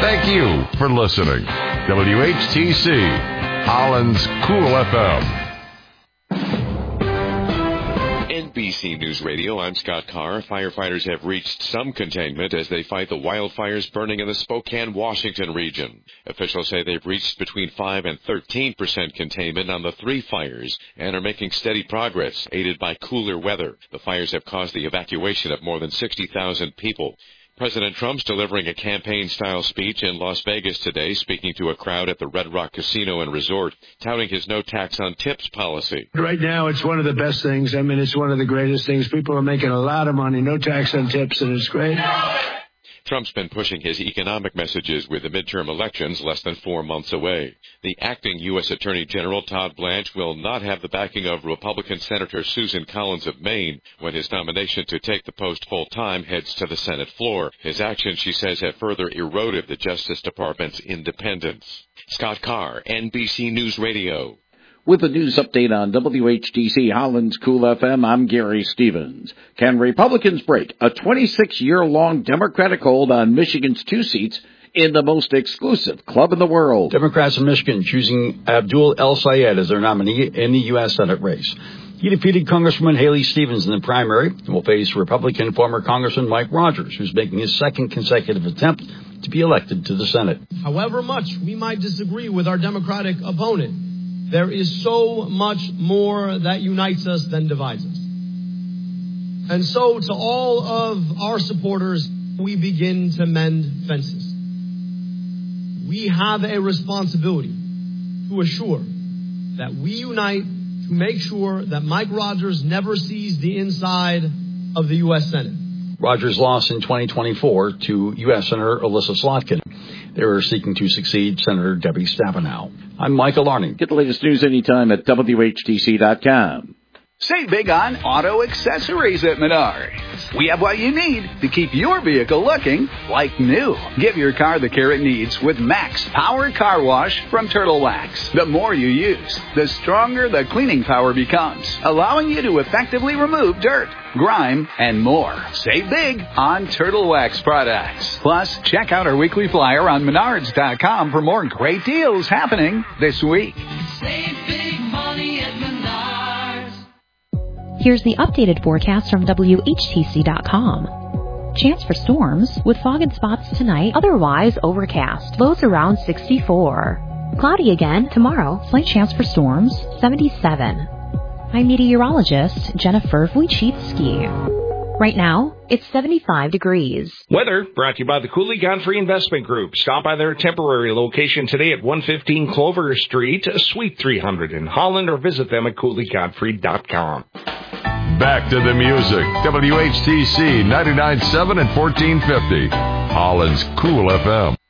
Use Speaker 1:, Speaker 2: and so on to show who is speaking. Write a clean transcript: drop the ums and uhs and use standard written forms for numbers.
Speaker 1: Thank you for listening. WHTC, Holland's Cool FM.
Speaker 2: NBC News Radio, I'm Scott Carr. Firefighters have reached some containment as they fight the wildfires burning in the Spokane, Washington region. Officials say they've reached between 5 and 13% containment on the 3 fires and are making steady progress, aided by cooler weather. The fires have caused the evacuation of more than 60,000 people. President Trump's delivering a campaign-style speech in Las Vegas today, speaking to a crowd at the Red Rock Casino and Resort, touting his no tax on tips policy.
Speaker 3: Right now, it's one of the best things. I mean, it's one of the greatest things. People are making a lot of money, no tax on tips, and it's great.
Speaker 2: Trump's been pushing his economic messages with the midterm elections less than 4 months away. The acting U.S. Attorney General Todd Blanche will not have the backing of Republican Senator Susan Collins of Maine when his nomination to take the post full-time heads to the Senate floor. His actions, she says, have further eroded the Justice Department's independence. Scott Carr, NBC News Radio.
Speaker 4: With the news update on WHTC Holland's Cool FM, I'm Gary Stevens. Can Republicans break a 26-year-long Democratic hold on Michigan's 2 seats in the most exclusive club in the world?
Speaker 5: Democrats in Michigan choosing Abdul El-Sayed as their nominee in the U.S. Senate race. He defeated Congresswoman Haley Stevens in the primary and will face Republican former Congressman Mike Rogers, who's making his second consecutive attempt to be elected to the Senate.
Speaker 6: However much we might disagree with our Democratic opponent, there is so much more that unites us than divides us. And so to all of our supporters, we begin to mend fences. We have a responsibility to assure that we unite to make sure that Mike Rogers never sees the inside of the U.S. Senate.
Speaker 5: Rogers lost in 2024 to U.S. Senator Alyssa Slotkin. They were seeking to succeed Senator Debbie Stabenow. I'm Michael Arning.
Speaker 4: Get the latest news anytime at WHTC.com.
Speaker 7: Save big on auto accessories at Menards. We have what you need to keep your vehicle looking like new. Give your car the care it needs with Max Power Car Wash from Turtle Wax. The more you use, the stronger the cleaning power becomes, allowing you to effectively remove dirt, grime, and more. Save big on Turtle Wax products. Plus, check out our weekly flyer on Menards.com for more great deals happening this week.
Speaker 8: Save big money at Menards.
Speaker 9: Here's the updated forecast from WHTC.com. Chance for storms with fog and spots tonight, otherwise overcast. Lows around 64. Cloudy again tomorrow. Slight chance for storms, 77. I'm meteorologist Jennifer Wojcicki. Right now, it's 75 degrees.
Speaker 10: Weather brought to you by the Cooley Godfrey Investment Group. Stop by their temporary location today at 115 Clover Street, Suite 300 in Holland, or visit them at CooleyGodfrey.com.
Speaker 1: Back to the music. WHTC 99.7 and 1450. Holland's Cool FM.